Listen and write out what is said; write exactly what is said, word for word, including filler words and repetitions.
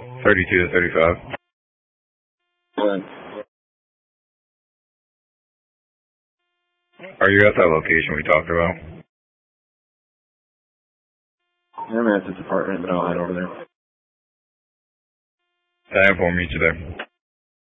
thirty-two to thirty-five. What? Are you at that location we talked about? I'm at this apartment, but I'll head over there. I will meet you there.